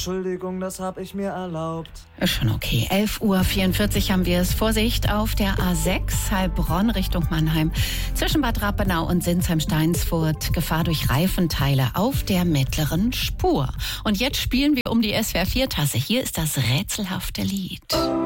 Entschuldigung, das hab ich mir erlaubt. Ist schon okay. 11:44 Uhr haben wir es. Vorsicht auf der A6, Heilbronn Richtung Mannheim. Zwischen Bad Rappenau und Sinsheim-Steinsfurt. Gefahr durch Reifenteile auf der mittleren Spur. Und jetzt spielen wir um die SWR 4-Tasse. Hier ist das rätselhafte Lied.